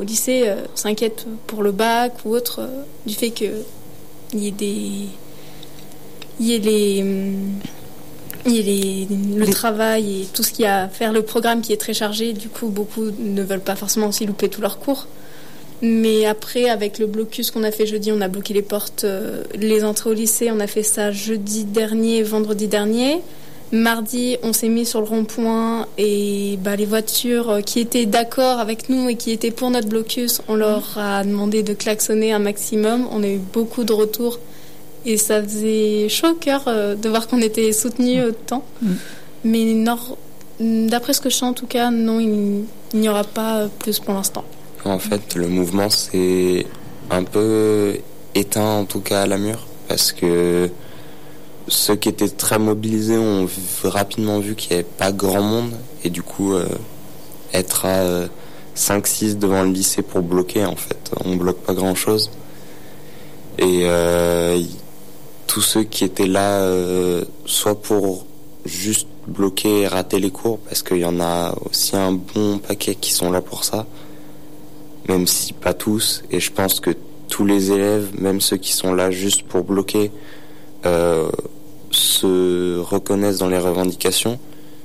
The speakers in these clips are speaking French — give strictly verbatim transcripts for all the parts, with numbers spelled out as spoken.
au lycée euh, s'inquiètent pour le bac ou autre, euh, du fait qu'il y ait des... Il y ait les... Il y a les, le les... travail et tout ce qu'il y a à faire, le programme qui est très chargé. Du coup, beaucoup ne veulent pas forcément aussi louper tous leurs cours. Mais après, avec le blocus qu'on a fait jeudi, on a bloqué les portes, euh, les entrées au lycée. On a fait ça jeudi dernier, vendredi dernier. Mardi, on s'est mis sur le rond-point et bah, les voitures qui étaient d'accord avec nous et qui étaient pour notre blocus, on leur a demandé de klaxonner un maximum. On a eu beaucoup de retours. Et ça faisait chaud au cœur euh, de voir qu'on était soutenus autant. Mmh. Mais nord, d'après ce que je sens, en tout cas, non, il, il n'y aura pas plus pour l'instant. En fait, le mouvement s'est un peu éteint, en tout cas à Lamure, parce que ceux qui étaient très mobilisés ont vu, rapidement vu qu'il n'y avait pas grand monde. Et du coup, euh, être à euh, cinq six devant le lycée pour bloquer, en fait, on bloque pas grand-chose. Et... Euh, tous ceux qui étaient là, euh, soit pour juste bloquer et rater les cours, parce qu'il y en a aussi un bon paquet qui sont là pour ça, même si pas tous, et je pense que tous les élèves, même ceux qui sont là juste pour bloquer, euh, se reconnaissent dans les revendications.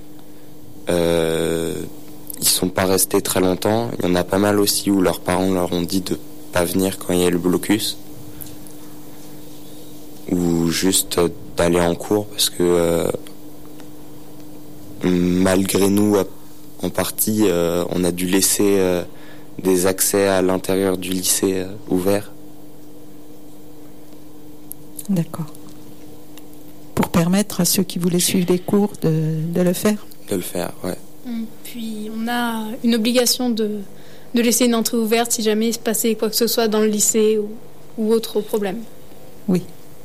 Euh, ils sont pas restés très longtemps. Il y en a pas mal aussi où leurs parents leur ont dit de pas venir quand il y a le blocus, ou juste d'aller en cours, parce que euh, malgré nous, en partie, euh, on a dû laisser euh, des accès à l'intérieur du lycée euh, ouverts. D'accord. Pour permettre à ceux qui voulaient suivre les cours de, de le faire. De le faire, ouais. Puis on a une obligation de, de laisser une entrée ouverte si jamais il se passait quoi que ce soit dans le lycée ou, ou autre problème. Oui.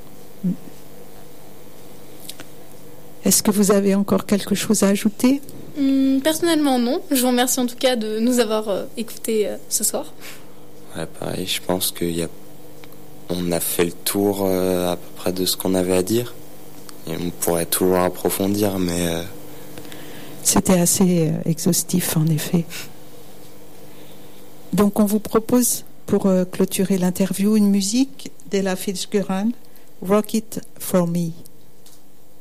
Est-ce que vous avez encore quelque chose à ajouter ? Hum, personnellement, non. Je vous remercie en tout cas de nous avoir euh, écoutés euh, ce soir. Ouais, pareil, je pense qu'on a... a fait le tour euh, à peu près de ce qu'on avait à dire. Et on pourrait toujours approfondir, mais... Euh... C'était assez euh, exhaustif, en effet. Donc, on vous propose, pour euh, clôturer l'interview, une musique d'Ella Fitzgerald, Rock It For Me.